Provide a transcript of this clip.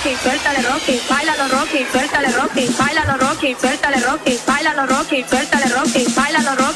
Rocky, suéltale Rocky, bailalo Rocky, suéltale Rocky, bailalo Rocky, suéltale Rocky, bailalo Rocky, suéltale Rocky, bailalo Rocky.